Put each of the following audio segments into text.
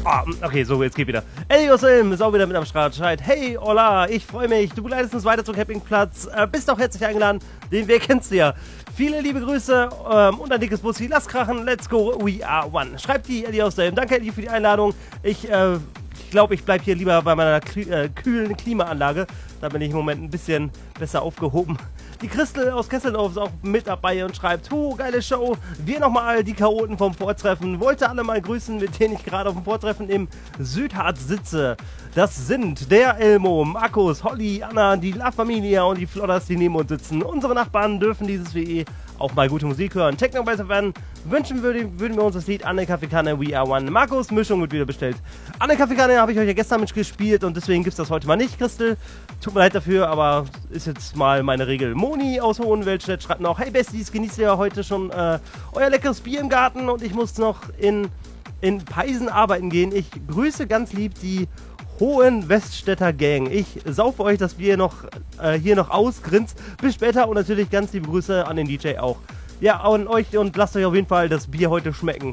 Okay, so, jetzt geht wieder. Eliosim ist auch wieder mit am Start. Schreit, hey, hola, ich freue mich. Du begleitest uns weiter zum Campingplatz. Bist auch herzlich eingeladen. Den Weg kennst du ja. Viele liebe Grüße und ein dickes Bussi. Lass krachen, let's go, we are one. Schreibt die Eliosim. Danke, Ellie, für die Einladung. Ich glaube, ich bleibe hier lieber bei meiner kühlen Klimaanlage. Da bin ich im Moment ein bisschen besser aufgehoben. Die Christel aus Kesselhof ist auch mit dabei und schreibt, geile Show. Wir nochmal die Chaoten vom Vortreffen. Wollte alle mal grüßen, mit denen ich gerade auf dem Vortreffen im Südharz sitze. Das sind der Elmo, Markus, Holly, Anna, die La Familia und die Flodders, die neben uns sitzen. Unsere Nachbarn dürfen dieses WE auch mal gute Musik hören. Techno besser werden. Wünschen würden wir uns das Lied Anne Kaffeekanne, We Are One. Markus, Mischung wird wieder bestellt. Anne Kaffeekanne habe ich euch ja gestern mitgespielt und deswegen gibt es das heute mal nicht, Christel. Tut mir leid dafür, aber ist jetzt mal meine Regel. Moni aus Hohenweltstedt schreibt noch, hey Besties, genießt ihr ja heute schon euer leckeres Bier im Garten und ich muss noch in Peisen arbeiten gehen. Ich grüße ganz lieb die Hohenweststädter Gang. Ich saufe euch das Bier hier noch aus, grinst. Bis später und natürlich ganz liebe Grüße an den DJ auch. Ja, an euch und lasst euch auf jeden Fall das Bier heute schmecken.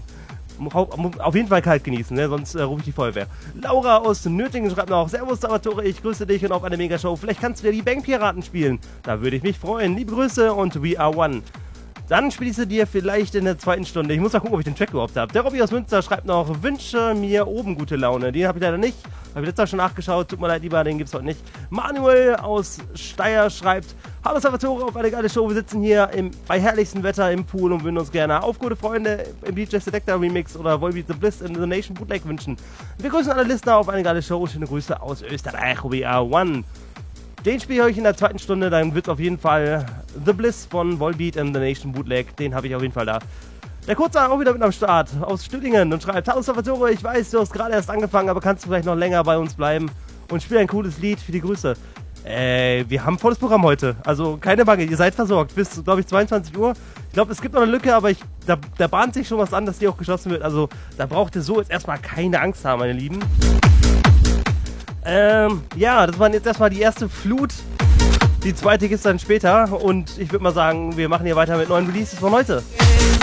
Auf jeden Fall kalt genießen, ne? Sonst rufe ich die Feuerwehr. Laura aus Nürtingen schreibt noch, Servus Salvatore, ich grüße dich und auf eine Megashow. Vielleicht kannst du ja die Bankpiraten spielen. Da würde ich mich freuen. Liebe Grüße und we are one. Dann spielst du dir vielleicht in der zweiten Stunde. Ich muss mal gucken, ob ich den Track überhaupt habe. Der Robby aus Münster schreibt noch, wünsche mir oben gute Laune. Den habe ich leider nicht. Habe ich letztes Mal schon nachgeschaut. Tut mir leid, lieber, den gibt's heute nicht. Manuel aus Steyr schreibt, hallo Salvatore, auf eine geile Show. Wir sitzen hier bei herrlichstem Wetter im Pool und würden uns gerne auf gute Freunde im DJ Selector Remix oder Volbeat The Bliss in the Nation Bootleg wünschen. Wir grüßen alle Listener auf eine geile Show. Schöne Grüße aus Österreich. We are one. Den spiele ich euch in der zweiten Stunde, dann wird es auf jeden Fall The Bliss von Volbeat and the Nation Bootleg, den habe ich auf jeden Fall da. Der Kurzer auch wieder mit am Start aus Stühlingen und schreibt, hallo Salvatore, ich weiß, du hast gerade erst angefangen, aber kannst du vielleicht noch länger bei uns bleiben und spiel ein cooles Lied für die Grüße. Wir haben ein volles Programm heute, also keine Bange, ihr seid versorgt, bis, glaube ich, 22 Uhr. Ich glaube, es gibt noch eine Lücke, aber da bahnt sich schon was an, dass die auch geschlossen wird, also da braucht ihr so jetzt erstmal keine Angst haben, meine Lieben. Ja, das war jetzt erstmal die erste Flut. Die zweite gibt's dann später. Und ich würde mal sagen, wir machen hier weiter mit neuen Releases von heute.